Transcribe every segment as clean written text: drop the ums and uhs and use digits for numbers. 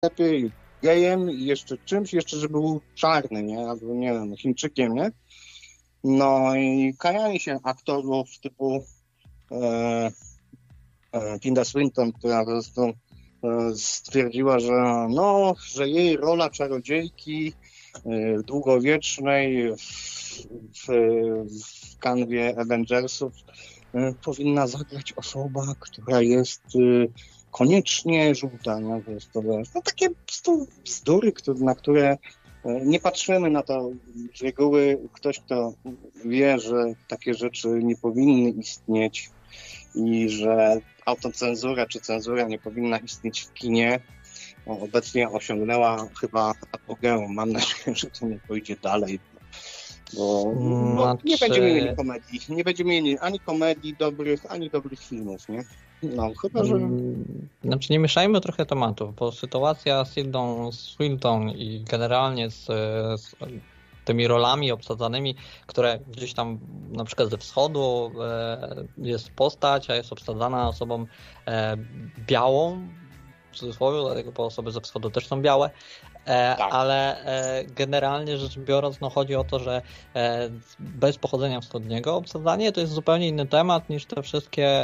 lepiej gejem i jeszcze czymś, jeszcze żeby był czarny, nie? Albo nie wiem, Chińczykiem, nie? No i karali się aktorów typu Tilda Swinton, która po prostu stwierdziła, że jej rola czarodziejki długowiecznej w kanwie Avengersów powinna zagrać osoba, która jest koniecznie żółta. No, to takie bzdury, na które nie patrzymy na to z reguły. Ktoś, kto wie, że takie rzeczy nie powinny istnieć i że autocenzura czy cenzura nie powinna istnieć w kinie, obecnie osiągnęła chyba apogeum. Mam nadzieję, że to nie pójdzie dalej, bo nie będziemy mieli komedii. Nie będziemy mieli ani komedii dobrych, ani dobrych filmów, nie? No, chyba, że... Znaczy nie mieszajmy trochę tematów, bo sytuacja z Tildą Swinton i generalnie z tymi rolami obsadzanymi, które gdzieś tam na przykład ze wschodu jest postać, a jest obsadzana osobą białą, w cudzysłowie, dlatego bo osoby ze wschodu też są białe, tak. Ale generalnie rzecz biorąc, no chodzi o to, że bez pochodzenia wschodniego obsadzanie to jest zupełnie inny temat niż te wszystkie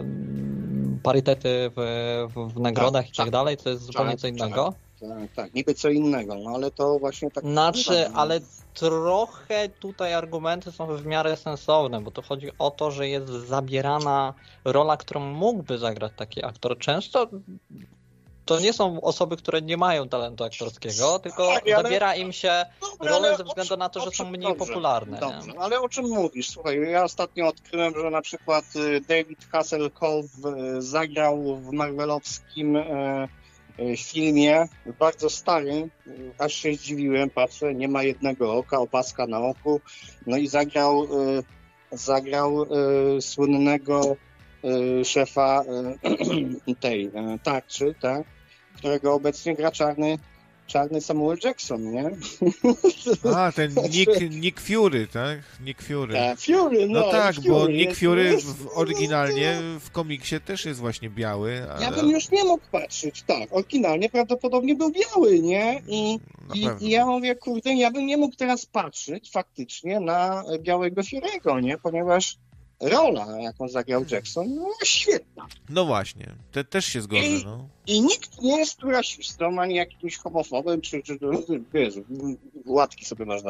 parytety w nagrodach i tak dalej, to jest zupełnie co innego. Tak, niby co innego, no ale to właśnie tak... Znaczy, ale trochę tutaj argumenty są w miarę sensowne, bo to chodzi o to, że jest zabierana rola, którą mógłby zagrać taki aktor. Często to nie są osoby, które nie mają talentu aktorskiego, tylko zabiera im się rolę ze względu na to, że są mniej popularne. Dobrze, ale o czym mówisz? Słuchaj, ja ostatnio odkryłem, że na przykład David Hasselhoff zagrał w marvelowskim filmie, bardzo starym, aż się zdziwiłem, patrzę, nie ma jednego oka, opaska na oku, no i zagrał słynnego szefa tej tarczy, tak, którego obecnie gra czarny Samuel Jackson, nie? A, ten Nick Fury, tak? Nick Fury. Fury, no tak, Fury, bo Nick Fury oryginalnie w komiksie też jest właśnie biały. Ale... Ja bym już nie mógł patrzeć, tak. Oryginalnie prawdopodobnie był biały, nie? I ja mówię, kurde, ja bym nie mógł teraz patrzeć faktycznie na białego Fury'ego, nie? Ponieważ rola, jaką zagrał Jackson, no świetna. No właśnie, też się zgodzę. I nikt nie jest rasistą, ani jakimś homofobem, czy wiesz, łatki sobie można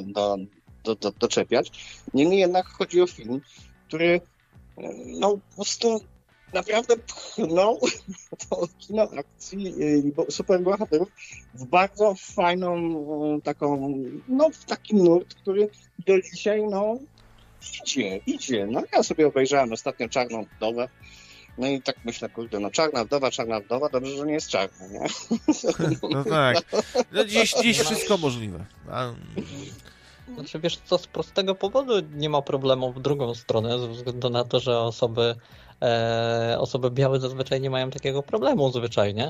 doczepiać. Niemniej jednak chodzi o film, który no po prostu naprawdę pchnął to kino akcji superbohaterów w bardzo fajną taką, no w taki nurt, który do dzisiaj, no idzie. No ja sobie obejrzałem ostatnio Czarną Wdowę. No i tak myślę, kurde, no czarna wdowa, dobrze, że nie jest czarna, nie? No tak. No dziś wszystko możliwe. Znaczy wiesz co, z prostego powodu nie ma problemu w drugą stronę, ze względu na to, że osoby białe zazwyczaj nie mają takiego problemu zwyczajnie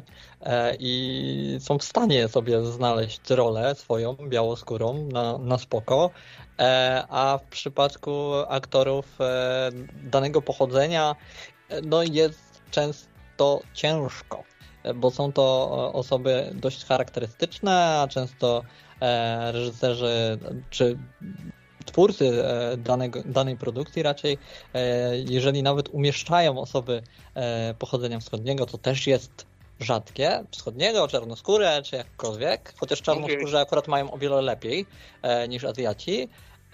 i są w stanie sobie znaleźć rolę swoją białoskórą na spoko, a w przypadku aktorów danego pochodzenia no jest często ciężko, bo są to osoby dość charakterystyczne, a często reżyserzy czy twórcy danej produkcji raczej, jeżeli nawet umieszczają osoby pochodzenia wschodniego, to też jest rzadkie, wschodniego, czarnoskóre czy jakkolwiek, chociaż czarnoskórzy akurat mają o wiele lepiej niż Azjaci,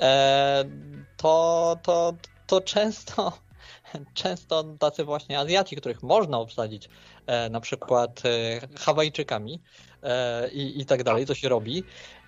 to często tacy właśnie Azjaci, których można obsadzić na przykład Hawajczykami i tak dalej, to się robi,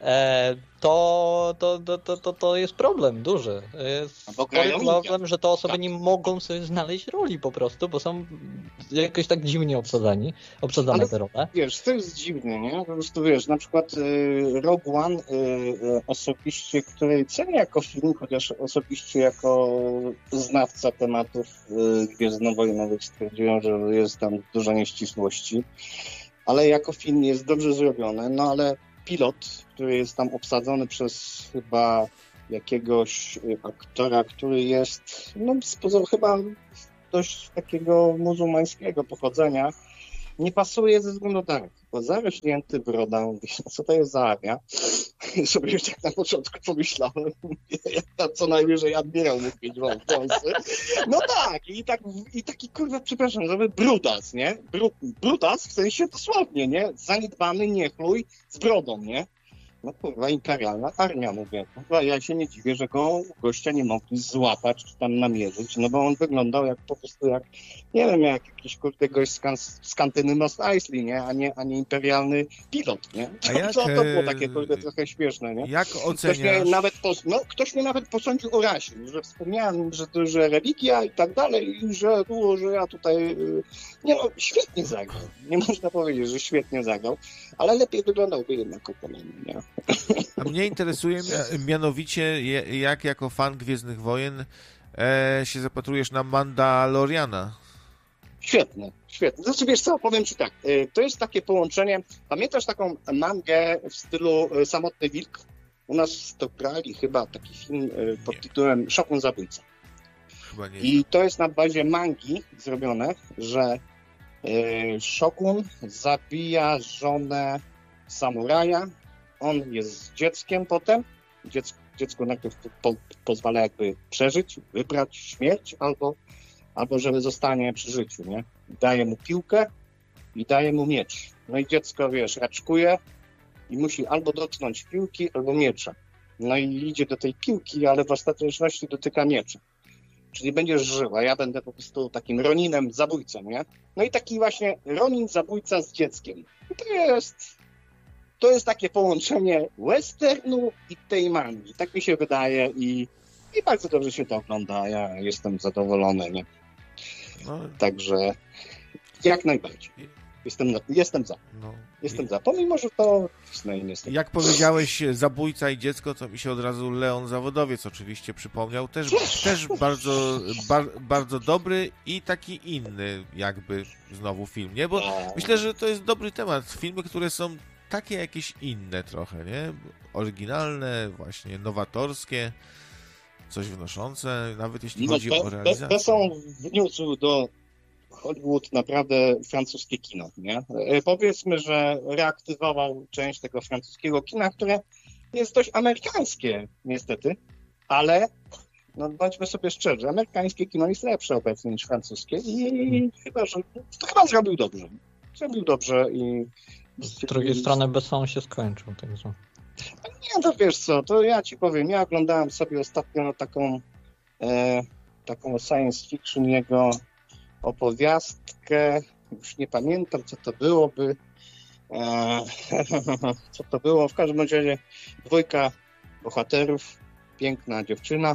to jest problem duży. Jest problem, że te osoby nie mogą sobie znaleźć roli po prostu, bo są jakoś tak dziwnie obsadzane te role. Wiesz, to jest dziwne, nie? Po prostu wiesz, na przykład Rogue One osobiście, której cenię jako film, chociaż osobiście jako znawca tematów gwiezdnowojnowych stwierdziłem, że jest tam dużo nieścisłości, ale jako film jest dobrze zrobiony, no ale pilot, który jest tam obsadzony przez chyba jakiegoś aktora, który jest chyba dość takiego muzułmańskiego pochodzenia, nie pasuje ze względu tak, bo zarośnięty brodą, co to jest za armia? Sobie już tak na początku pomyślałem, jak co najwyżej admirał mógł mieć wąsy. No tak, i taki kurwa, przepraszam, żeby brudas, nie? Brudas w sensie dosłownie, nie? Zaniedbany niechlujny z brodą, nie? No kurwa, imperialna armia, mówię. Kurwa, ja się nie dziwię, że go gościa nie mogli złapać czy tam namierzyć, no bo on wyglądał jak po prostu jak, nie wiem, jak jakiś kurde gość z kantyny Mos Eisley, nie? A nie imperialny pilot, nie? To było takie kurde trochę śmieszne, nie? Jak oceniasz? Ktoś mnie nawet posądził o rasizm, że wspomniałem, że religia i tak dalej, i że ja tutaj... Nie no, świetnie zagrał. Nie można powiedzieć, że świetnie zagrał, ale lepiej wyglądałby jednak Oppenheimer, nie? A mnie interesuje mianowicie, jak jako fan Gwiezdnych Wojen się zapatrujesz na Mandaloriana. Świetne. Znaczy, wiesz co, powiem ci tak, to jest takie połączenie, pamiętasz taką mangę w stylu Samotny Wilk? U nas to grali chyba taki film pod tytułem Shogun Zabójca. Chyba nie. I to jest na bazie mangi zrobione, że Shogun zabija żonę samuraja, on jest dzieckiem potem, dziecko najpierw pozwala jakby przeżyć, wybrać śmierć, albo żeby zostanie przy życiu, nie? Daje mu piłkę i daje mu miecz. No i dziecko, wiesz, raczkuje i musi albo dotknąć piłki, albo miecza. No i idzie do tej piłki, ale w ostateczności dotyka miecza. Czyli będziesz żył, a ja będę po prostu takim Roninem, zabójcą, nie? No i taki właśnie Ronin, zabójca z dzieckiem. I to jest takie połączenie westernu i tej mangi. Tak mi się wydaje i bardzo dobrze się to ogląda. Ja jestem zadowolony, nie? No. Także jak najbardziej. Jestem za. No. Jestem za. Pomimo, że to Disney niestety. Jak powiedziałeś zabójca i dziecko, to mi się od razu Leon Zawodowiec oczywiście przypomniał. Też bardzo dobry i taki inny jakby znowu film, nie? Bo myślę, że to jest dobry temat. Filmy, które są takie jakieś inne trochę, nie? Oryginalne, właśnie nowatorskie, coś wnoszące, nawet jeśli chodzi o realizację. Besson wniósł do Hollywood naprawdę francuskie kino, nie? Powiedzmy, że reaktywował część tego francuskiego kina, które jest dość amerykańskie, niestety, ale no bądźmy sobie szczerzy, amerykańskie kino jest lepsze obecnie niż francuskie i chyba zrobił dobrze. Zrobił dobrze i... Z drugiej strony Besson się skończył, także... Nie, to wiesz co, to ja ci powiem, ja oglądałem sobie ostatnio taką science fiction jego opowiastkę, już nie pamiętam, co to byłoby, co to było, w każdym razie dwójka bohaterów, piękna dziewczyna,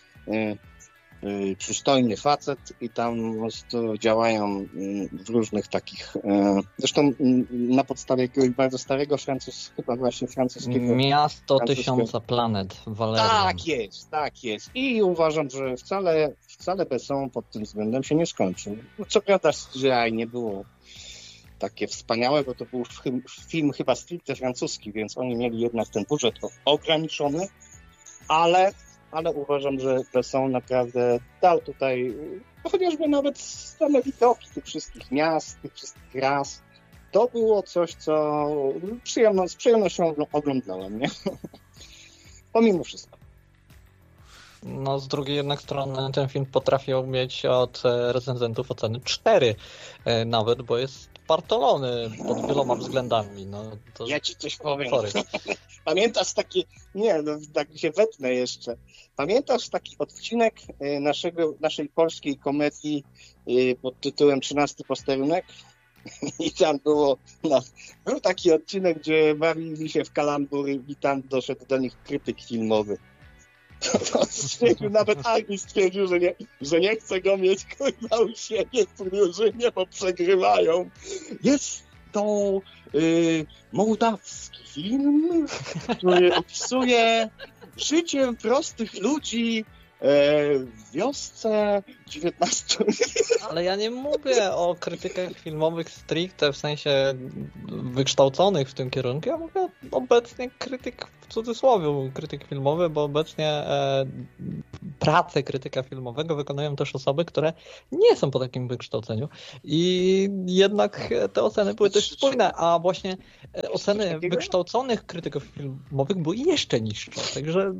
przystojny facet i tam po prostu działają w różnych takich, zresztą na podstawie jakiegoś bardzo starego chyba właśnie francuskiego. Miasto tysiąca planet, Valerian. Tak jest. I uważam, że wcale Besson pod tym względem się nie skończył. Co prawda CGI nie było takie wspaniałe, bo to był film chyba stricte francuski, więc oni mieli jednak ten budżet ograniczony, ale uważam, że Besson naprawdę dał tutaj, chociażby nawet same widoki tych wszystkich miast, tych wszystkich ras. To było coś, co z przyjemnością oglądałem, nie? Pomimo wszystko. No z drugiej jednak strony ten film potrafił mieć od recenzentów oceny 4 nawet, bo jest partolony pod wieloma względami. No, to... Ja ci coś powiem. Sorry. Pamiętasz taki, tak się wetnę jeszcze. Pamiętasz taki odcinek naszej polskiej komedii pod tytułem 13 posterunek? I tam był taki odcinek, gdzie bawili się w kalambury i tam doszedł do nich krytyk filmowy. To stwierdził, nawet Arni stwierdził, że nie chce go mieć kurwa u siebie w drużynie, bo przegrywają. Jest to mołdawski film, który opisuje życie prostych ludzi w wiosce 19. Ale ja nie mówię o krytykach filmowych stricte, w sensie wykształconych w tym kierunku. Ja mówię obecnie krytyk, w cudzysłowie krytyk filmowy, bo obecnie pracę krytyka filmowego wykonują też osoby, które nie są po takim wykształceniu i jednak te oceny były dość spójne, a właśnie oceny wykształconych krytyków filmowych były jeszcze niższe, także...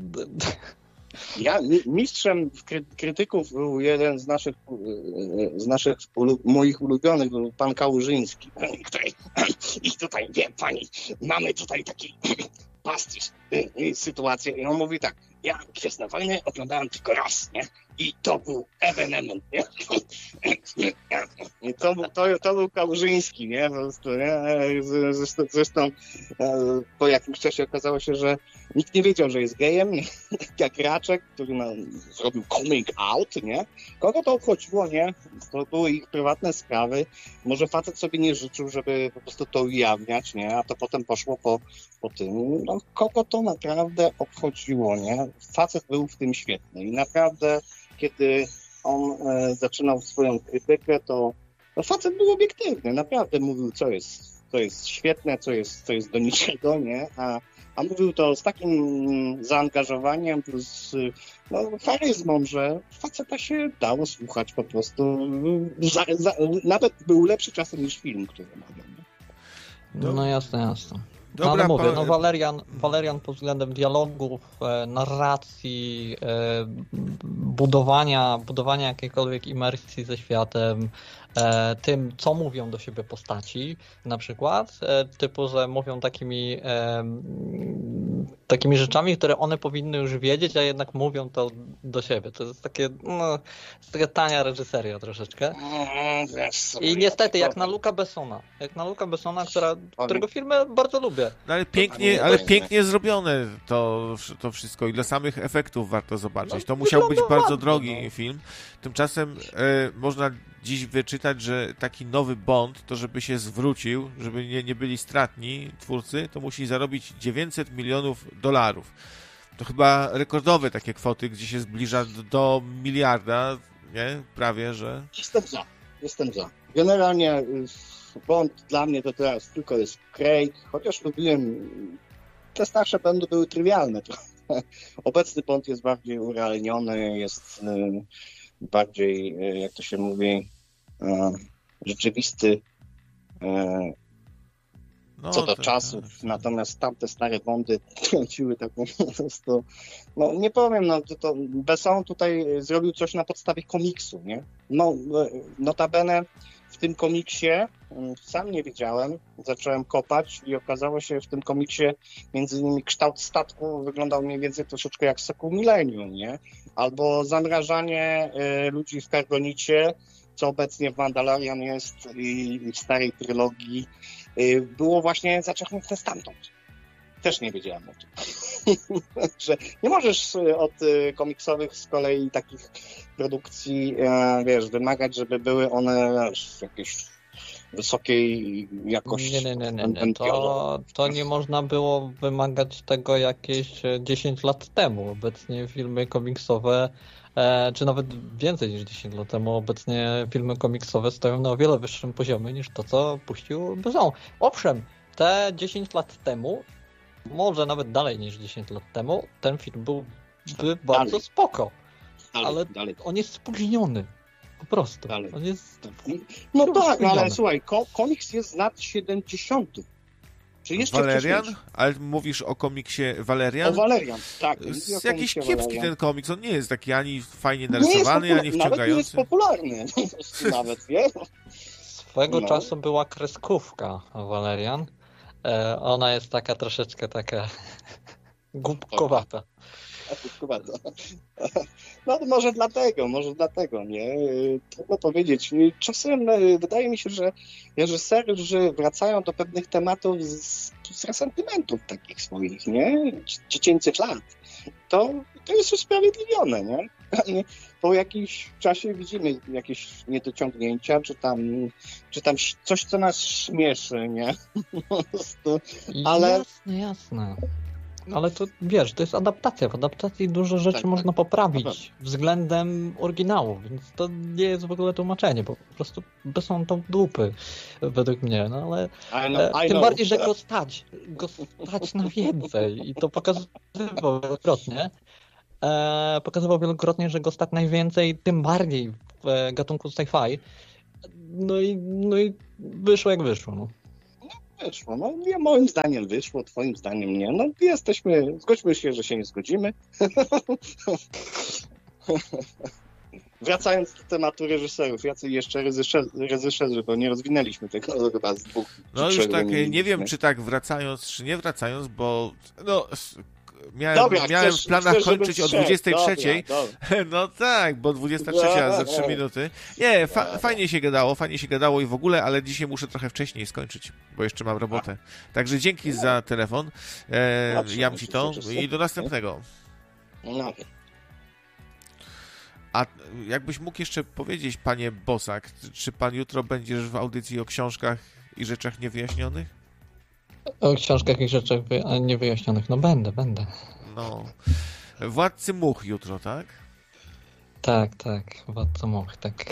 Mistrzem krytyków był jeden z naszych moich ulubionych, był pan Kałużyński, który i tutaj, wie pani, mamy tutaj taki pastisz, sytuację i on mówi tak, ja Gwiezdne Wojny oglądałem tylko raz, nie? I to był ewenement, nie? I to był Kałużyński, nie? Po prostu, nie? Zresztą po jakimś czasie okazało się, że nikt nie wiedział, że jest gejem, jak Raczek, który zrobił coming out, nie? Kogo to obchodziło, nie? To były ich prywatne sprawy. Może facet sobie nie życzył, żeby po prostu to ujawniać, nie? A to potem poszło po tym. No, kogo to naprawdę obchodziło, nie? Facet był w tym świetny i naprawdę, kiedy on zaczynał swoją krytykę, to facet był obiektywny, naprawdę mówił, co jest świetne, co jest do niczego, nie? A mówił to z takim zaangażowaniem plus charyzmą, że faceta się dało słuchać po prostu. Nawet był lepszy czasem niż film, który omawiam. No jasne. Dobra, ale mówię, Valerian pod względem dialogów, narracji, budowania jakiejkolwiek imersji ze światem, tym, co mówią do siebie postaci, na przykład, typu, że mówią takimi rzeczami, które one powinny już wiedzieć, a jednak mówią to do siebie. To jest taka tania reżyseria troszeczkę. I niestety, jak na Luca Bessona, którego filmy bardzo lubię. No, ale pięknie zrobione to wszystko i dla samych efektów warto zobaczyć. To musiał być bardzo drogi film. Tymczasem można dziś wyczytać, że taki nowy Bond, to żeby się zwrócił, żeby nie byli stratni twórcy, to musi zarobić $900 milionów. To chyba rekordowe takie kwoty, gdzie się zbliża do miliarda, nie? Prawie, że... Jestem za. Generalnie Bond dla mnie to teraz tylko jest Craig, chociaż lubiłem... Te starsze Bondy były trywialne trochę. Obecny Bond jest bardziej urealniony, jest bardziej, jak to się mówi, rzeczywisty co do czasów. Tak. Natomiast tamte stare Bondy trąciły taką po prostu... No nie powiem, to Besson tutaj zrobił coś na podstawie komiksu, nie? No, notabene w tym komiksie sam nie wiedziałem, zacząłem kopać i okazało się, że w tym komiksie między innymi kształt statku wyglądał mniej więcej troszeczkę jak Sokół Millennium, nie? Albo zamrażanie ludzi w Karbonicie, co obecnie w Mandalorian jest i w starej trylogii, było właśnie zaczerpnięte stamtąd. Też nie wiedziałem o tym. Że nie możesz od komiksowych z kolei takich produkcji, wymagać, żeby były one jakieś wysokiej jakości. Nie. To nie można było wymagać tego jakieś 10 lat temu. Obecnie filmy komiksowe, czy nawet więcej niż 10 lat temu, obecnie filmy komiksowe stoją na o wiele wyższym poziomie niż to, co puścił Besson. Owszem, te 10 lat temu, może nawet dalej niż 10 lat temu, ten film byłby bardzo spoko. Ale on jest spóźniony. Po prostu. On jest... No tak, ale słuchaj, komiks jest z lat 70. Czy jeszcze Valerian? wcześniej? Ale mówisz o komiksie Valerian? O Valerian, tak. Jakiś kiepski Valerian. Ten komiks, on nie jest taki ani fajnie narysowany, ani wciągający. Nawet nie jest popularny. Nawet, wie? Swego czasu była kreskówka Valerian. Ona jest taka troszeczkę głupkowata. No może dlatego, nie? Trudno powiedzieć. Czasem wydaje mi się, że reżyserzy wracają do pewnych tematów z resentymentów takich swoich, nie? Dziecięcych lat. To jest usprawiedliwione, nie? Po jakimś czasie widzimy jakieś niedociągnięcia, czy tam coś, co nas śmieszy, nie? Po prostu, ale... Jasne. Ale to wiesz, to jest adaptacja. W adaptacji dużo rzeczy można poprawić względem oryginału, więc to nie jest w ogóle tłumaczenie, bo po prostu są to dupy według mnie, ale tym bardziej, że go stać na więcej i to pokazywał wielokrotnie. pokazywał wielokrotnie, że go stać najwięcej, tym bardziej w gatunku sci-fi. No i wyszło jak wyszło. No. Wyszło. No, moim zdaniem wyszło, twoim zdaniem nie. No zgodźmy się, że się nie zgodzimy. Wracając do tematu reżyserów, jacy jeszcze reżyserzy, bo nie rozwinęliśmy tego chyba z dwóch. No już tak, nie wiem, czy tak wracając, czy nie wracając, bo no... Miałem w planach kończyć o 23:00. No tak, bo 23:00 za 3 minuty. Nie, fajnie się gadało i w ogóle, ale dzisiaj muszę trochę wcześniej skończyć, bo jeszcze mam robotę. Także dzięki za telefon. Jam ci to i do następnego. No. A jakbyś mógł jeszcze powiedzieć, panie Bosak, czy pan jutro będziesz w audycji o książkach i rzeczach niewyjaśnionych? O książkach i rzeczach niewyjaśnionych. No będę. No. Władcy Much jutro, tak? Tak. Władca Much, tak.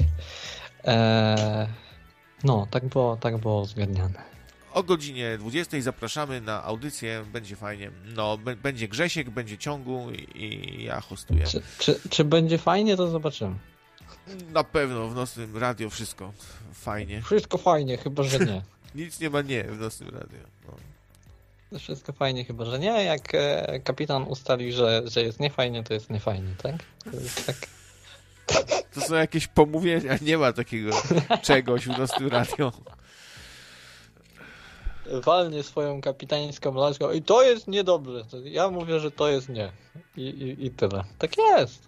No, tak było uzgadniane. O godzinie 20:00 zapraszamy na audycję, będzie fajnie. No, będzie Grzesiek, będzie Ciągu i ja hostuję. Czy będzie fajnie, to zobaczymy. Na pewno w Nocnym Radio wszystko fajnie. Wszystko fajnie, chyba że nie. Nic nie ma nie w Nocnym Radio. No. Wszystko fajnie, chyba że nie. Jak kapitan ustali, że jest niefajnie, to jest niefajnie, tak? Tak. To są jakieś pomówienia, nie ma takiego czegoś w Nocnym Radio. Walnie swoją kapitańską laską i to jest niedobrze. Ja mówię, że to jest nie. I tyle. Tak jest.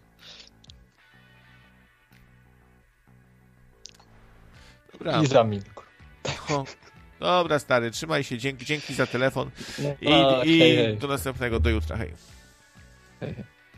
Dobra. I zamilkł. Dobra, stary, trzymaj się, dzięki za telefon i hej. Do następnego, do jutra, hej. Hej.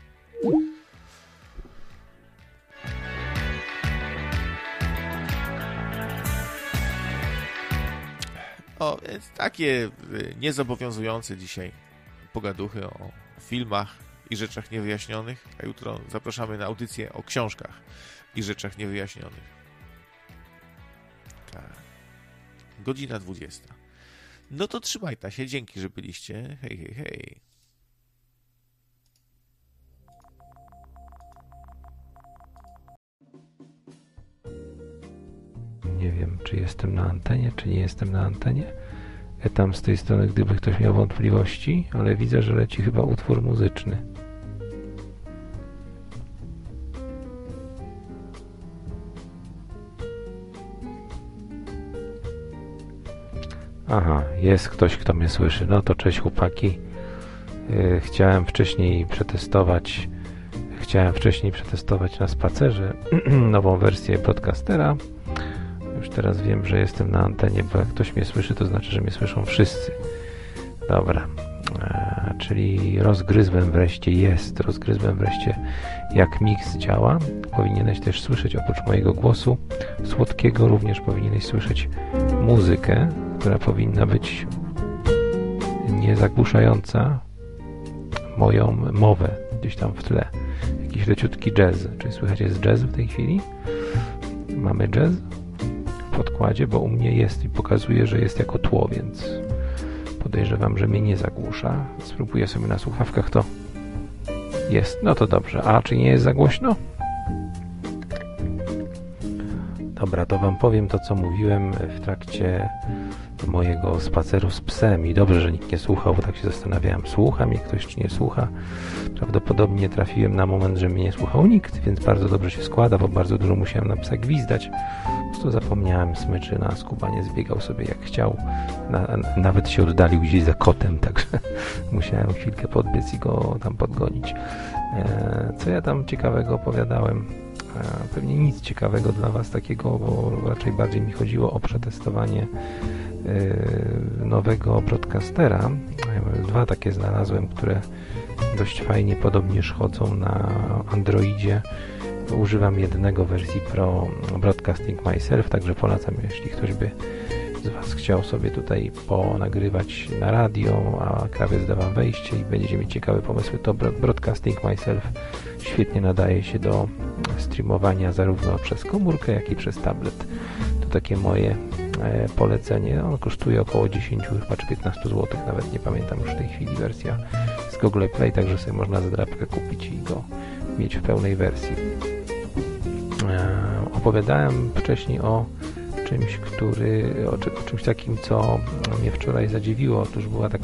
O, więc takie niezobowiązujące dzisiaj pogaduchy o filmach i rzeczach niewyjaśnionych, a jutro zapraszamy na audycję o książkach i rzeczach niewyjaśnionych. Tak. Godzina 20:00. No to trzymajcie się, dzięki, że byliście. Hej. Nie wiem, czy jestem na antenie, czy nie jestem na antenie. Tam z tej strony, gdyby ktoś miał wątpliwości, ale widzę, że leci chyba utwór muzyczny. Aha, jest ktoś, kto mnie słyszy. No to cześć chłopaki. Chciałem wcześniej przetestować na spacerze nową wersję podcastera. Już teraz wiem, że jestem na antenie, bo jak ktoś mnie słyszy, to znaczy, że mnie słyszą wszyscy. Dobra. Czyli rozgryzłem wreszcie, jak mix działa. Powinieneś też słyszeć, oprócz mojego głosu słodkiego, również powinieneś słyszeć muzykę, która powinna być niezagłuszająca moją mowę gdzieś tam w tle. Jakiś leciutki jazz. Czy słychać jest jazz w tej chwili? Mamy jazz w podkładzie, bo u mnie jest i pokazuje, że jest jako tło, więc podejrzewam, że mnie nie zagłusza. Spróbuję sobie na słuchawkach, to jest. No to dobrze. A czy nie jest za głośno? Dobra, to wam powiem to, co mówiłem w trakcie mojego spaceru z psem i dobrze, że nikt nie słuchał, bo tak się zastanawiałem, słucha mnie ktoś, czy nie słucha. Prawdopodobnie trafiłem na moment, że mnie nie słuchał nikt, więc bardzo dobrze się składa, bo bardzo dużo musiałem na psa gwizdać. Po prostu zapomniałem smyczy na skubanie, zbiegał sobie jak chciał. Nawet się oddalił gdzieś za kotem, także musiałem chwilkę podbiec i go tam podgonić. Co ja tam ciekawego opowiadałem? Pewnie nic ciekawego dla was takiego, bo raczej bardziej mi chodziło o przetestowanie nowego broadcastera. 2 takie znalazłem, które dość fajnie podobnież chodzą na Androidzie. Używam jednego wersji Pro Broadcasting Myself, także polecam, jeśli ktoś by z was chciał sobie tutaj ponagrywać na radio, a krawiec da wam wejście i będziecie mieć ciekawe pomysły, to Broadcasting Myself świetnie nadaje się do streamowania zarówno przez komórkę, jak i przez tablet. To takie moje polecenie. On kosztuje około 10 chyba czy 15 zł, nawet nie pamiętam już w tej chwili wersja z Google Play, także sobie można zdrabkę kupić i go mieć w pełnej wersji. Opowiadałem wcześniej o czymś takim, co mnie wczoraj zadziwiło. Otóż była taka